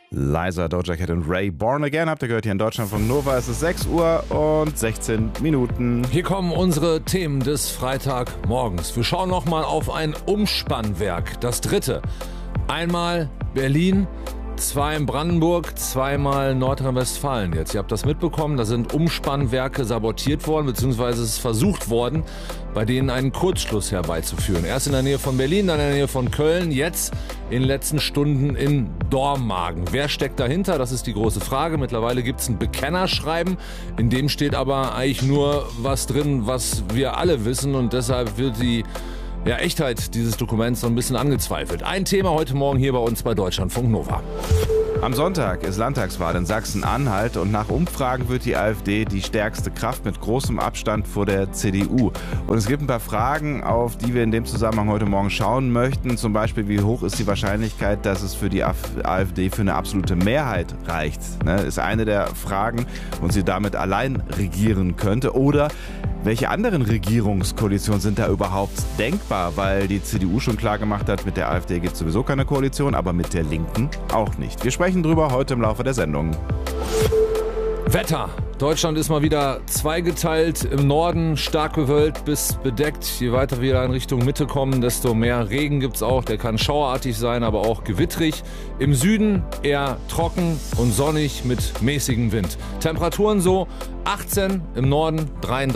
Liza, Doja Cat und Ray, Born Again, habt ihr gehört hier in Deutschland von Nova. Es ist 6 Uhr und 16 Minuten. Hier kommen unsere Themen des Freitagmorgens. Wir schauen nochmal auf ein Umspannwerk, das dritte. Einmal Berlin, 2 in Brandenburg, 2-mal Nordrhein-Westfalen jetzt. Ihr habt das mitbekommen, da sind Umspannwerke sabotiert worden, beziehungsweise es ist versucht worden, bei denen einen Kurzschluss herbeizuführen. Erst in der Nähe von Berlin, dann in der Nähe von Köln, jetzt in den letzten Stunden in Dormagen. Wer steckt dahinter? Das ist die große Frage. Mittlerweile gibt es ein Bekennerschreiben, in dem steht aber eigentlich nur was drin, was wir alle wissen, und deshalb wird die Echtheit dieses Dokuments so ein bisschen angezweifelt. Ein Thema heute Morgen hier bei uns bei Deutschlandfunk Nova. Am Sonntag ist Landtagswahl in Sachsen-Anhalt und nach Umfragen wird die AfD die stärkste Kraft mit großem Abstand vor der CDU. Und es gibt ein paar Fragen, auf die wir in dem Zusammenhang heute Morgen schauen möchten. Zum Beispiel, wie hoch ist die Wahrscheinlichkeit, dass es für die AfD für eine absolute Mehrheit reicht? Ist eine der Fragen, und sie damit allein regieren könnte. Oder welche anderen Regierungskoalitionen sind da überhaupt denkbar? Weil die CDU schon klar gemacht hat, mit der AfD gibt es sowieso keine Koalition, aber mit der Linken auch nicht. Wir sprechen drüber heute im Laufe der Sendung. Wetter. Deutschland ist mal wieder zweigeteilt. Im Norden stark bewölkt bis bedeckt. Je weiter wir in Richtung Mitte kommen, desto mehr Regen gibt es auch. Der kann schauerartig sein, aber auch gewittrig. Im Süden eher trocken und sonnig mit mäßigem Wind. Temperaturen so 18 im Norden,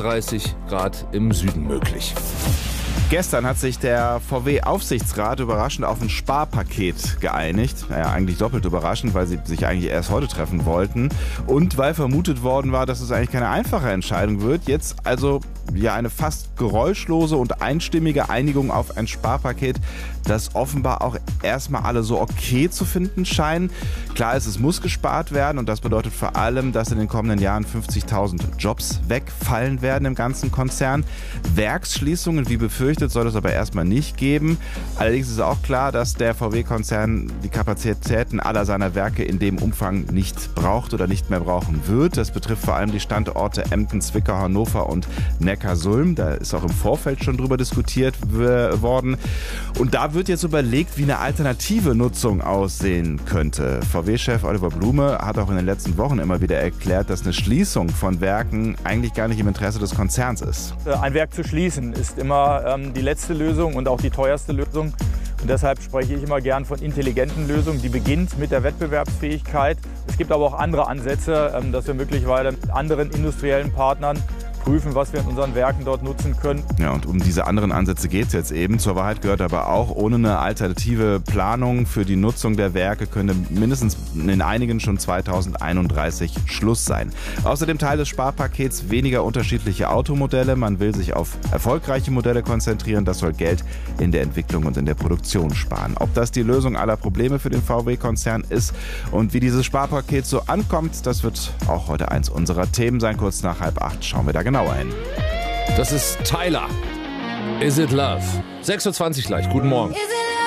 33 Grad im Süden möglich. Gestern hat sich der VW-Aufsichtsrat überraschend auf ein Sparpaket geeinigt. Naja, eigentlich doppelt überraschend, weil sie sich eigentlich erst heute treffen wollten. Und weil vermutet worden war, dass es eigentlich keine einfache Entscheidung wird. Jetzt also eine fast geräuschlose und einstimmige Einigung auf ein Sparpaket, das offenbar auch erstmal alle so okay zu finden scheinen. Klar ist, es muss gespart werden, und das bedeutet vor allem, dass in den kommenden Jahren 50.000 Jobs wegfallen werden im ganzen Konzern. Werksschließungen, wie befürchtet, soll es aber erstmal nicht geben. Allerdings ist auch klar, dass der VW-Konzern die Kapazitäten aller seiner Werke in dem Umfang nicht braucht oder nicht mehr brauchen wird. Das betrifft vor allem die Standorte Emden, Zwickau, Hannover und Neckarsulm. Da ist auch im Vorfeld schon drüber diskutiert worden. Und da wird jetzt überlegt, wie eine alternative Nutzung aussehen könnte. VW-Chef Oliver Blume hat auch in den letzten Wochen immer wieder erklärt, dass eine Schließung von Werken eigentlich gar nicht im Interesse des Konzerns ist. Ein Werk zu schließen ist immer die letzte Lösung und auch die teuerste Lösung. Und deshalb spreche ich immer gern von intelligenten Lösungen, die beginnt mit der Wettbewerbsfähigkeit. Es gibt aber auch andere Ansätze, dass wir möglicherweise mit anderen industriellen Partnern prüfen, was wir in unseren Werken dort nutzen können. Ja, und um diese anderen Ansätze geht es jetzt eben. Zur Wahrheit gehört aber auch, ohne eine alternative Planung für die Nutzung der Werke könnte mindestens in einigen schon 2031 Schluss sein. Außerdem Teil des Sparpakets weniger unterschiedliche Automodelle. Man will sich auf erfolgreiche Modelle konzentrieren. Das soll Geld in der Entwicklung und in der Produktion sparen. Ob das die Lösung aller Probleme für den VW-Konzern ist und wie dieses Sparpaket so ankommt, das wird auch heute eins unserer Themen sein. Kurz nach 7:30 schauen wir da genau ein. Das ist Tyler. Is It Love? 6:20 Uhr gleich. Guten Morgen.